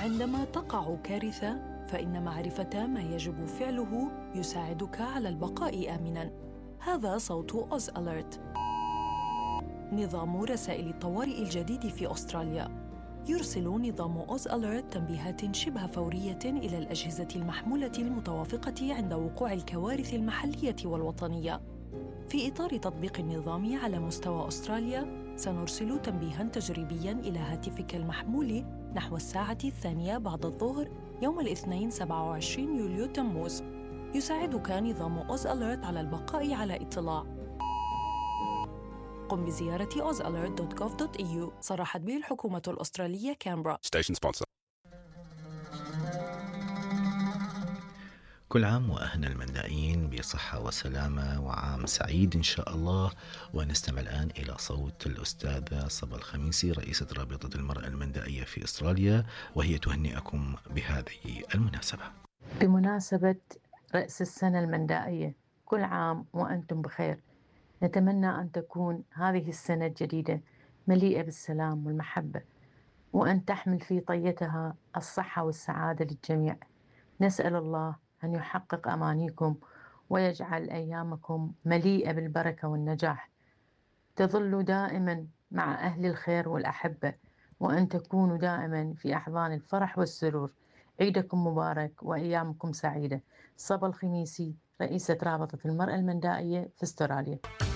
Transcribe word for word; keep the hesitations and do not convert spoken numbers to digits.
عندما تقع كارثة، فإن معرفة ما يجب فعله يساعدك على البقاء آمناً. هذا صوت أوز أليرت، نظام رسائل الطوارئ الجديد في أستراليا. يرسل نظام أوز أليرت تنبيهات شبه فورية إلى الأجهزة المحمولة المتوافقة عند وقوع الكوارث المحلية والوطنية. في إطار تطبيق النظام على مستوى أستراليا، سنرسل تنبيهاً تجريبياً إلى هاتفك المحمول نحو الساعة الثانية بعد الظهر يوم الاثنين سبعة وعشرين يوليو تموز. يساعدك نظام أوز أليرت على البقاء على اطلاع. قم بزيارة اوز اليرت دوت جوف دوت اي يو. صرحت به الحكومة الأسترالية كامبرا. Station sponsor. كل عام وأهل المندائين بصحة وسلامة وعام سعيد إن شاء الله. ونستمع الآن إلى صوت الأستاذة صبا الخميسي رئيسة رابطة المرأة المندائية في أستراليا، وهي تهنئكم بهذه المناسبة. بمناسبة رأس السنة المندائية، كل عام وأنتم بخير. نتمنى أن تكون هذه السنة الجديدة مليئة بالسلام والمحبة، وأن تحمل في طيتها الصحة والسعادة للجميع. نسأل الله أن يحقق أمانيكم ويجعل أيامكم مليئة بالبركة والنجاح. تظلوا دائما مع أهل الخير والأحبة، وأن تكونوا دائما في أحضان الفرح والسرور. عيدكم مبارك وأيامكم سعيدة. صبا الخميسي، رئيسة رابطة المرأة المندائية في استراليا.